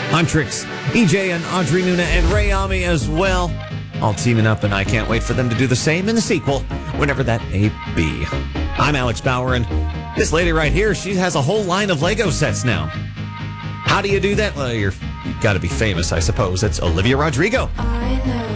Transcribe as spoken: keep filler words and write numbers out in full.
Huntrix, E J and Audrey Nuna and Ray Ami as well. All teaming up, and I can't wait for them to do the same in the sequel, whenever that may be. I'm Alex Bauer, and this lady right here, she has a whole line of Lego sets now. How do you do that? Well, you're, you've got to be famous, I suppose. It's Olivia Rodrigo. I know